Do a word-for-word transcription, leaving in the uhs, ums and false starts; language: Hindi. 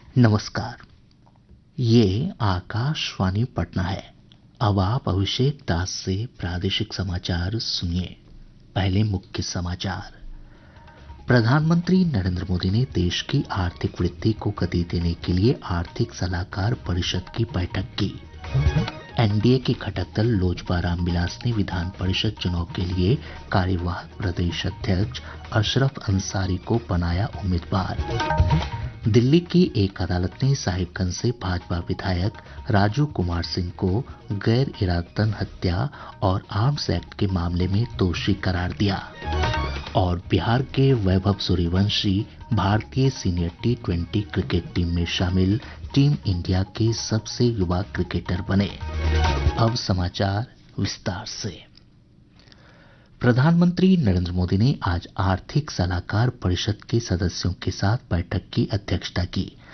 नमस्कार। ये आकाशवाणी पटना है। अब आप अभिषेक दास से प्रादेशिक समाचार सुनिए। पहले मुख्य समाचार। प्रधानमंत्री नरेंद्र मोदी ने देश की आर्थिक वृद्धि को गति देने के लिए आर्थिक सलाहकार परिषद की बैठक की। एनडीए के घटक दल लोजपा रामविलास ने विधान परिषद चुनाव के लिए कार्यवाहक प्रदेश अध्यक्ष अशरफ अंसारी को बनाया उम्मीदवार। दिल्ली की एक अदालत ने साहिबगंज से भाजपा विधायक राजू कुमार सिंह को गैर इरादतन हत्या और आर्म्स एक्ट के मामले में दोषी करार दिया। और बिहार के वैभव सूर्यवंशी भारतीय senior T twenty cricket team में शामिल टीम इंडिया के सबसे युवा क्रिकेटर बने। अब समाचार विस्तार से। प्रधानमंत्री नरेंद्र मोदी ने आज आर्थिक सलाहकार परिषद के सदस्यों के साथ बैठक की अध्यक्षता की।